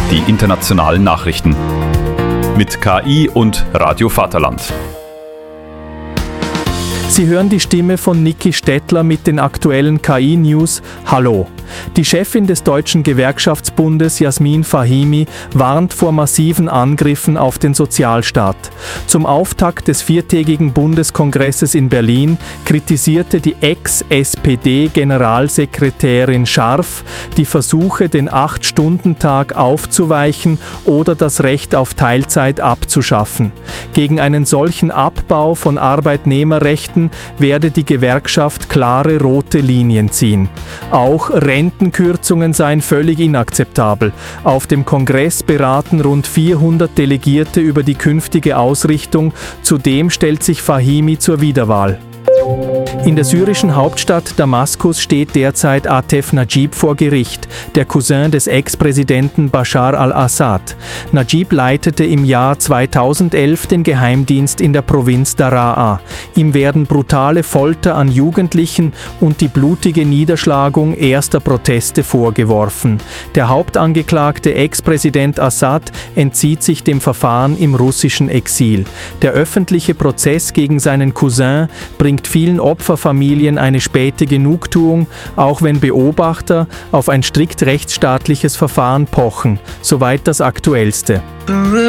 die internationalen Nachrichten. Mit KI und Radio Vaterland. Sie hören die Stimme von Niki Stettler mit den aktuellen KI-News. Hallo! Die Chefin des Deutschen Gewerkschaftsbundes, Jasmin Fahimi, warnt vor massiven Angriffen auf den Sozialstaat. Zum Auftakt des viertägigen Bundeskongresses in Berlin kritisierte die Ex-SPD-Generalsekretärin Scharf die Versuche, den 8-Stunden-Tag aufzuweichen oder das Recht auf Teilzeit abzuschaffen. Gegen einen solchen Abbau von Arbeitnehmerrechten werde die Gewerkschaft klare rote Linien ziehen. Auch Rentenkürzungen seien völlig inakzeptabel. Auf dem Kongress beraten rund 400 Delegierte über die künftige Ausrichtung. Zudem stellt sich Fahimi zur Wiederwahl. In der syrischen Hauptstadt Damaskus steht derzeit Atef Najib vor Gericht, der Cousin des Ex-Präsidenten Bashar al-Assad. Najib leitete im Jahr 2011 den Geheimdienst in der Provinz Daraa. Ihm werden brutale Folter an Jugendlichen und die blutige Niederschlagung erster Proteste vorgeworfen. Der Hauptangeklagte Ex-Präsident Assad entzieht sich dem Verfahren im russischen Exil. Der öffentliche Prozess gegen seinen Cousin bringt vielen Opferfamilien eine späte Genugtuung, auch wenn Beobachter auf ein strikt rechtsstaatliches Verfahren pochen. Soweit das Aktuellste.